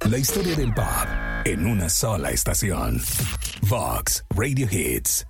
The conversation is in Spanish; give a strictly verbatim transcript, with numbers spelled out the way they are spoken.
La historia del pop en una sola estación. Vox Radio Hits.